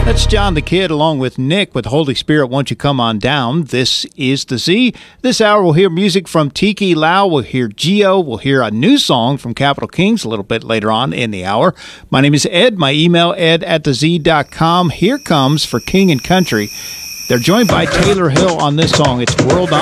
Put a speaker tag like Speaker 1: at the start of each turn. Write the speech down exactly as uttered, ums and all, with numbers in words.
Speaker 1: That's John the Kid along with Nick with Holy Spirit, Won't You Come On Down. This is The Z. This hour we'll hear music from Tiki Lau. We'll hear Geo. We'll hear a new song from Capital Kings a little bit later on in the hour. My name is Ed. My email, ed at the z dot com. Here comes For King and Country. They're joined by Taylor Hill on this song. It's World on.